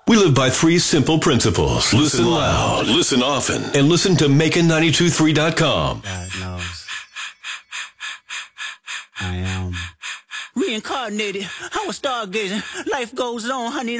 We live by three simple principles. Listen loud, listen often, and listen to Macon923.com. God knows. I am reincarnated. I was stargazing. Life goes on, honey.